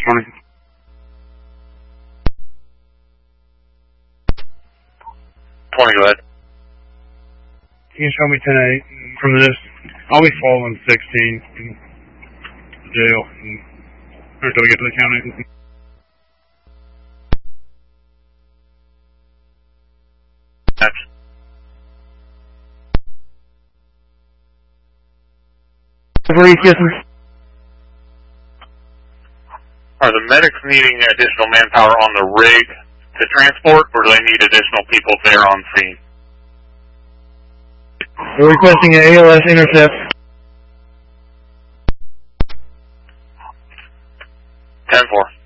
20. Go ahead. Can you show me 10-8 from this? I'll be following 16 in the jail until we get to the county. Where are you kissing? Are the medics needing additional manpower on the rig to transport, or do they need additional people there on scene? We're requesting an ALS intercept. 10-4.